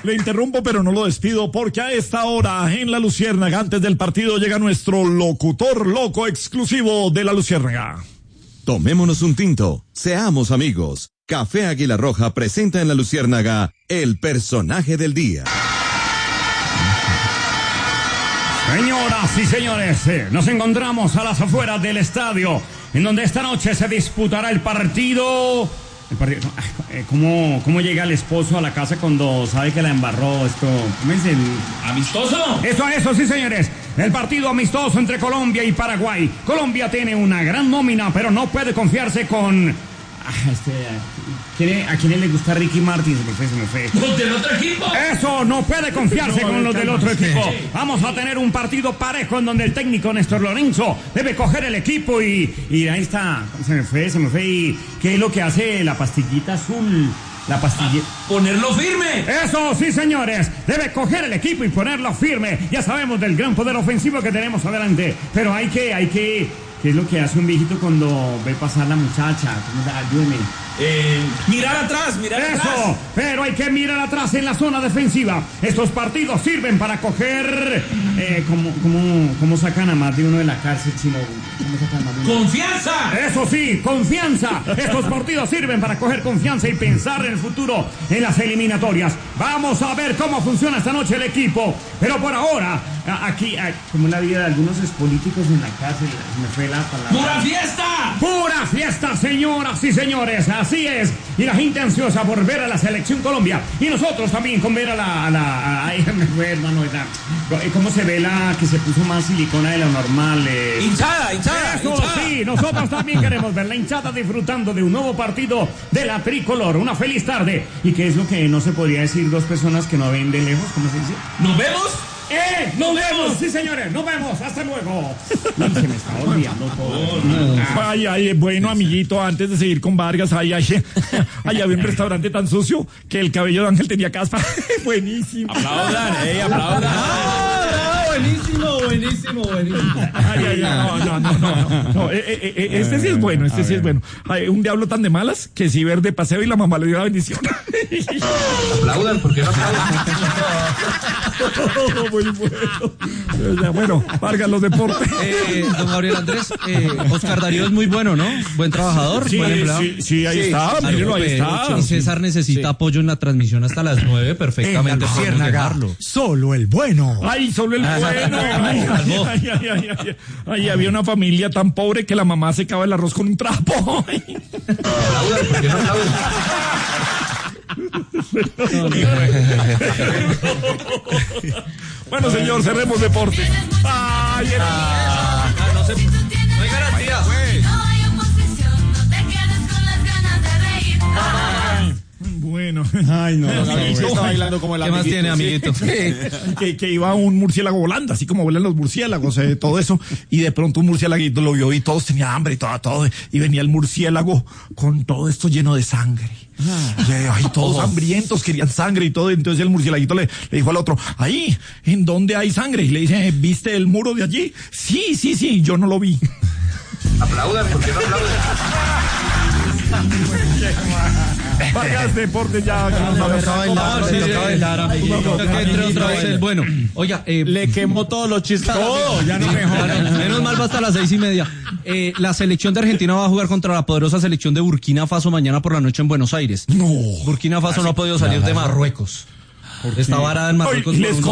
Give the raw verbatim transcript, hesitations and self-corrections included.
Le interrumpo, pero no lo despido, porque a esta hora en La Luciérnaga, antes del partido, llega nuestro locutor loco exclusivo de La Luciérnaga. Tomémonos un tinto, seamos amigos. Café Águila Roja presenta en La Luciérnaga el personaje del día. Señoras y señores, eh, nos encontramos a las afueras del estadio, en donde esta noche se disputará el partido... El partido eh, ¿cómo, ¿Cómo llega el esposo a la casa cuando sabe que la embarró? Esto, ¿cómo es el...? ¿Amistoso? Eso, eso, sí, señores. El partido amistoso entre Colombia y Paraguay. Colombia tiene una gran nómina, pero no puede confiarse con... Ah, este, ¿quién, ¿A quién le gusta Ricky Martin? Se me fue, se me fue. ¿Los del otro equipo? Eso, no puede confiarse no, con los del otro equipo. Sí. Vamos a tener un partido parejo en donde el técnico Néstor Lorenzo debe coger el equipo y, y ahí está. Se me fue, se me fue. ¿Y qué es lo que hace la pastillita azul? La pastilla... Ah, ¡ponerlo firme! Eso, sí, señores. Debe coger el equipo y ponerlo firme. Ya sabemos del gran poder ofensivo que tenemos adelante. Pero hay que, hay que... ¿Qué es lo que hace un viejito cuando ve pasar la muchacha? Ayúdeme. Eh, mirar atrás, mirar Eso, atrás. Eso, pero hay que mirar atrás en la zona defensiva. Estos partidos sirven para coger... Eh, ¿cómo, cómo, ¿Cómo sacan a más de uno de la cárcel, Chino? ¿Cómo sacan a más de uno? ¡Confianza! Eso sí, confianza. Estos partidos sirven para coger confianza y pensar en el futuro, en las eliminatorias. Vamos a ver cómo funciona esta noche el equipo. Pero por ahora, aquí, como en la vida de algunos políticos en la cárcel, me fue la palabra. ¡Pura fiesta! ¡Pura fiesta, señoras y señores! Así es. Y la gente ansiosa por ver a la selección Colombia. Y nosotros también con ver a la... A la ay, me fue, hermano. ¿Cómo se ve la que se puso más silicona de lo normal? Eh? Hinchada, hinchada. Eso hinchada. sí, nosotros también queremos ver la hinchada disfrutando de un nuevo partido de la tricolor. Una feliz tarde. ¿Y qué es lo que no se podría decir dos personas que no ven de lejos? ¿Cómo se dice? ¿Nos vemos? ¡Eh! ¡Nos vemos! Sí, señores, nos vemos. Hasta luego. Uy, se me está olvidando todo. Ay, ay, bueno, amiguito, antes de seguir con Vargas, ay, ay, ay, había un restaurante tan sucio que el cabello de Ángel tenía caspa. Buenísimo. Aplaudan, eh, aplaudan. Ah, buenísimo, buenísimo, buenísimo. Ay, ay, no, no, no, no, no. Eh, eh, eh, este sí es bueno, este sí es bueno. Ay, un diablo tan de malas que sí ver de paseo y la mamá le dio la bendición. Aplaudan, ¿por qué no aplaudan? Muy bueno. Bueno, Vargas, los deportes. Eh, don Gabriel Andrés, eh, Oscar Darío es muy bueno, ¿no? Buen trabajador, Sí, buen empleado. sí, sí, ahí Sí, está, mírelo, ahí está. Y César necesita apoyo en la transmisión hasta las nueve, perfectamente. podemos dejarlo. Solo el bueno. Ay, solo el bueno. Ay, ay, ay, ay, ay, ay. Ay, había una familia tan pobre que la mamá secaba el arroz con un trapo. Ay. Aplaudan, ¿por qué no aplaudan? Bueno, señor, cerremos deportes. Ay, era... Ah, no, se, no hay garantía. Bueno. Ay, no. Gabriel se está bailando como el ¿Qué más amiguito, tiene, amiguito? que, que iba un murciélago volando, así como vuelan los murciélagos, eh, todo eso, y de pronto un murciélaguito lo vio y todos tenían hambre y todo, todo, y venía el murciélago con todo esto lleno de sangre. Y ay, todos hambrientos, querían sangre y todo, y entonces el murciélaguito le, le dijo al otro, ahí, ¿en dónde hay sangre? Y le dice, ¿viste el muro de allí? Sí, sí, sí, yo no lo vi. Aplaudan, ¿por qué no aplaudan? Vargas Deportes ya. No, le toca bailar, no, le sí, toca bailar, amiguito. Toca que entre otra vez el bueno. Oiga, eh, Le quemó todos los chistes. todo, ya no mejor. Menos mal va hasta las seis y media. Eh, la selección de Argentina va a jugar contra la poderosa selección de Burkina Faso mañana por la noche en Buenos Aires. No. Burkina Faso no ha podido salir de Marruecos. Está varada en Marruecos. Hoy les por unos